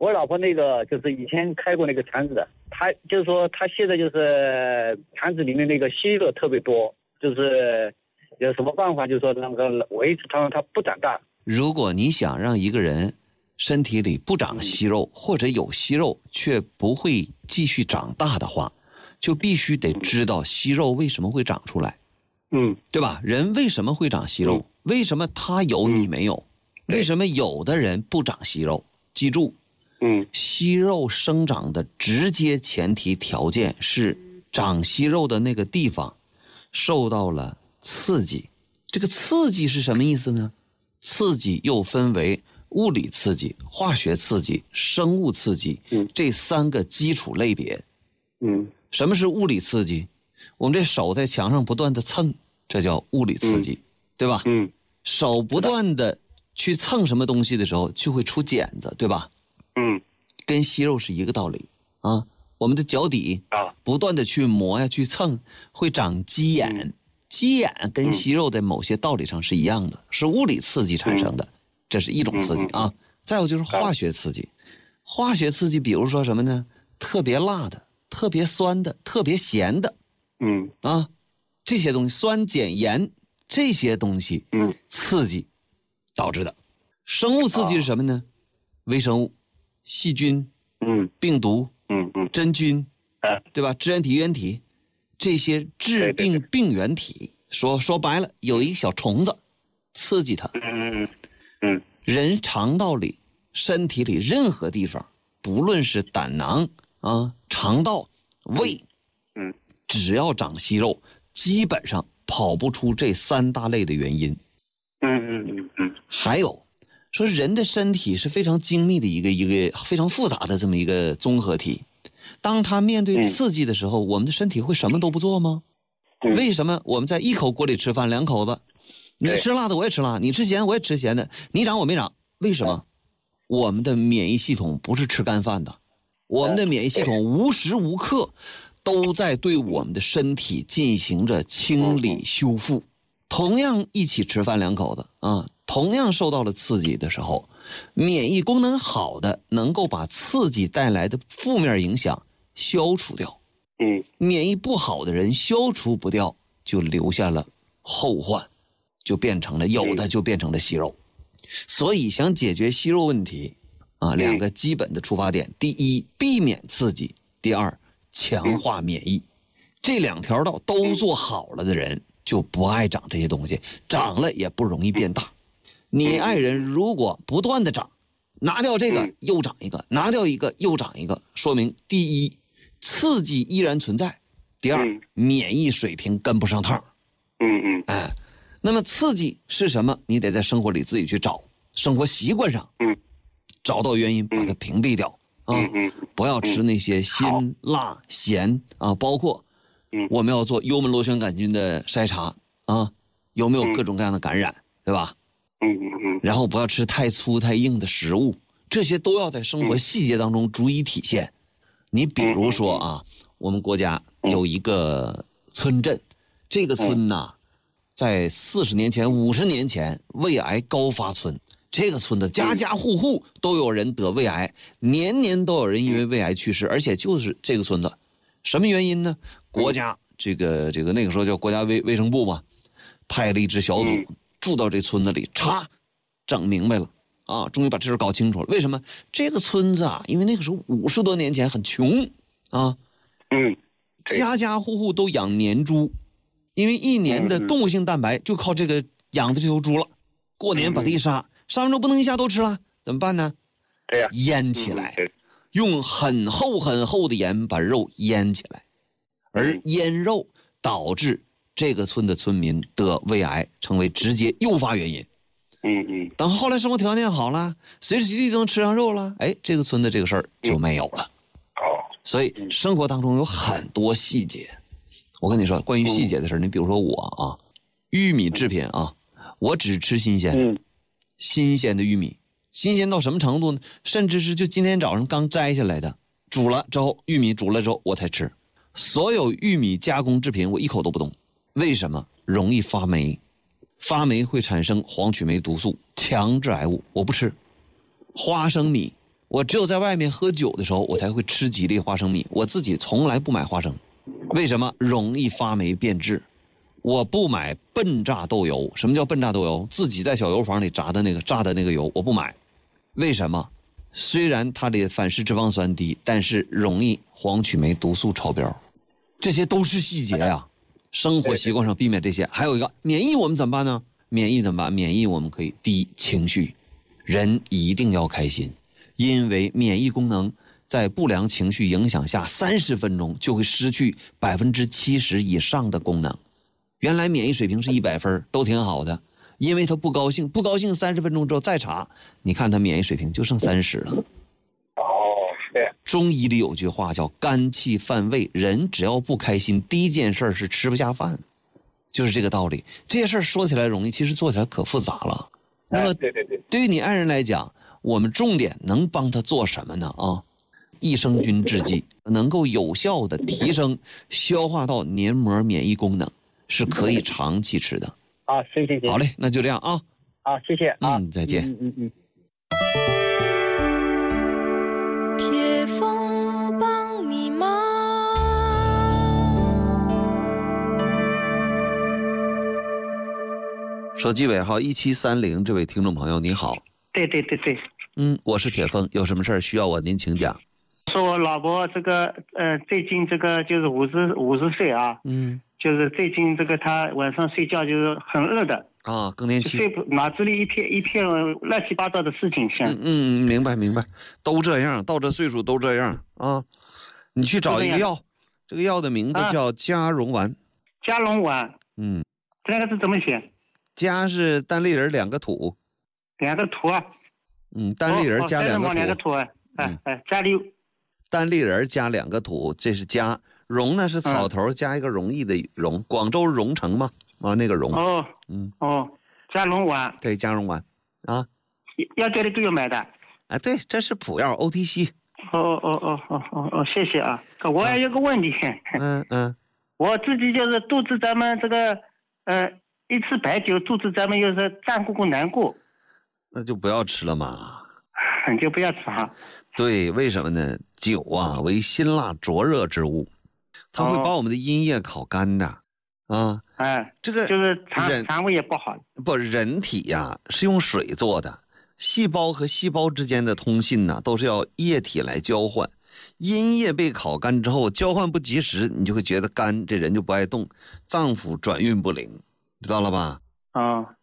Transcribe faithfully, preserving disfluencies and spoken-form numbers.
我老婆那个就是以前开过那个肠子的，她就是说她现在就是肠子里面那个息肉特别多，就是有什么办法，就是说能够维持它它不长大。 如果你想让一个人身体里不长息肉，或者有息肉却不会继续长大的话，就必须得知道息肉为什么会长出来。 嗯， 对吧？人为什么会长息肉？嗯、为什么他有你没有？嗯、为什么有的人不长息肉？记住， 嗯， 息肉生长的直接前提条件是长息肉的那个地方受到了刺激。这个刺激是什么意思呢？刺激又分为物理刺激、化学刺激、生物刺激， 嗯， 这三个基础类别。 嗯， 什么是物理刺激？我们这手在墙上不断的蹭，这叫物理刺激， 嗯、 对吧？ 嗯， 手不断的去蹭什么东西的时候，就会出茧子，对吧？ 嗯， 跟息肉是一个道理啊。我们的脚底啊， 不断的去磨呀、去蹭，会长鸡眼。 嗯、 鸡眼跟息肉在某些道理上是一样的，是物理刺激产生的， 嗯、 这是一种刺激啊。再有就是化学刺激，化学刺激，比如说什么呢？特别辣的、特别酸的、特别咸的。 嗯啊，这些东西酸碱盐这些东西， 嗯， 刺激导致的。生物刺激是什么呢？微生物、细菌、 嗯， 病毒、 嗯嗯， 真菌， 啊， 对吧？支原体、原体，这些致病病原体，说说白了，有一个小虫子刺激它。 嗯嗯， 人肠道里、身体里任何地方，不论是胆囊啊、肠道、胃， 嗯。 只要长息肉，基本上跑不出这三大类的原因。 嗯嗯嗯嗯。 还有，说人的身体是非常精密的一个一个非常复杂的这么一个综合体。当他面对刺激的时候，嗯、我们的身体会什么都不做吗？嗯、为什么我们在一口锅里吃饭，两口子，你吃辣的我也吃辣，你吃咸我也吃咸的，你长我没长，为什么？我们的免疫系统不是吃干饭的，我们的免疫系统无时无刻都在对我们的身体进行着清理修复。同样一起吃饭两口子啊，同样受到了刺激的时候，免疫功能好的能够把刺激带来的负面影响消除掉， 嗯， 免疫不好的人消除不掉，就留下了后患，就变成了有的就变成了息肉。所以想解决息肉问题啊，两个基本的出发点：第一，避免刺激；第二，强化免疫。这两条道都做好了的人，就不爱长这些东西，长了也不容易变大。你爱人如果不断的长，拿掉这个又长一个，拿掉一个又长一个，说明第一，刺激依然存在；第二，免疫水平跟不上趟。 嗯嗯， 哎，那么刺激是什么？你得在生活里自己去找，生活习惯上， 嗯， 找到原因，把它屏蔽掉啊！不要吃那些辛辣咸啊，包括，我们要做幽门螺旋杆菌的筛查啊，有没有各种各样的感染，对吧？ 嗯嗯嗯。 然后不要吃太粗太硬的食物，这些都要在生活细节当中逐一体现。你比如说啊，我们国家有一个村镇，这个村呐，在四十年前、五十年前胃癌高发村，这个村的家家户户都有人得胃癌，年年都有人因为胃癌去世，而且就是这个村子，什么原因呢？国家这个这个那个时候叫国家卫卫生部嘛，派了一支小组住到这村子里，查，整明白了啊，终于把这事搞清楚了。为什么这个村子啊？因为那个时候五十多年前很穷啊， 嗯， 家家户户都养年猪，因为一年的动物性蛋白就靠这个养的这头猪了。过年把它一杀，杀完之后不能一下都吃了，怎么办呢？ 对呀， 腌起来，用很厚很厚的盐把肉腌起来，而腌肉导致这个村的村民得胃癌，成为直接诱发原因。 嗯嗯。 等后来生活条件好了，随时随地都能吃上肉了，哎，这个村的这个事儿就没有了。 哦。 所以生活当中有很多细节。我跟你说，关于细节的事儿，你比如说我啊，玉米制品啊，我只吃新鲜的，新鲜的玉米，新鲜到什么程度呢？甚至是就今天早上刚摘下来的，煮了之后，玉米煮了之后我才吃。所有玉米加工制品我一口都不动，为什么？容易发霉，发霉会产生黄曲霉毒素，强致癌物，我不吃。花生米我只有在外面喝酒的时候，我才会吃吉利花生米，我自己从来不买花生。为什么？容易发霉变质。我不买笨榨豆油。什么叫笨榨豆油？自己在小油坊里炸的那个榨的那个油，我不买。为什么？虽然它的反式脂肪酸低，但是容易黄曲霉毒素超标。这些都是细节呀、啊。生活习惯上避免这些。还有一个免疫，我们怎么办呢？免疫怎么办？免疫我们可以第一，情绪，人一定要开心，因为免疫功能在不良情绪影响下，三十分钟就会失去百分之七十以上的功能。原来免疫水平是一百分，都挺好的，因为他不高兴，不高兴三十分钟之后再查，你看他免疫水平就剩三十了。中医里有句话叫肝气犯胃，人只要不开心，第一件事是吃不下饭，就是这个道理。这些事说起来容易，其实做起来可复杂了。那么，对对对，对于你爱人来讲，我们重点能帮他做什么呢？啊，益生菌制剂能够有效的提升消化道黏膜免疫功能，是可以长期吃的。 啊，行行行， 好嘞，那就这样啊。 好，谢谢啊， 嗯，再见。 嗯嗯嗯。 铁风帮你忙。 手机尾号一七三零，这位听众朋友你好。 对对对对， 嗯，我是铁峰，有什么事儿需要我您请讲。 说我老婆这个呃，最近这个就是五十五十岁啊， 嗯， 就是最近这个她晚上睡觉就是很饿的啊，更年期， 睡不脑子里一片一片乱七八糟的事情想。 嗯嗯，明白明白，都这样，到这岁数都这样啊。你去找一个药，这个药的名字叫佳蓉丸。 佳蓉丸， 嗯， 这个是怎么写？ 佳是单立人两个土， 两个土啊。 嗯，单立人加两个土。 哦哦、两个土啊，哎哎，家里。 单立人加两个土，这是佳。蓉呢是草头加一个容易的容，广州蓉城嘛，啊那个蓉。 哦， 嗯哦，佳蓉丸。 对，佳蓉丸，啊， 药店里都有买的。 啊，对，这是普药 O T C。 哦哦哦哦哦哦，谢谢啊。我还有个问题。 嗯嗯。 我自己就是肚子咱们这个，呃，一吃白酒肚子咱们又是胀鼓鼓难过。 那就不要吃了嘛。 你就不要吃哈。 对，为什么呢？酒啊为辛辣灼热之物，它会把我们的阴液烤干的。啊， 哎， 这个就是肠肠胃也不好。 不，人体呀是用水做的，细胞和细胞之间的通信呢，都是要液体来交换。阴液被烤干之后，交换不及时，你就会觉得干，这人就不爱动，脏腑转运不灵，知道了吧？ 啊、哦，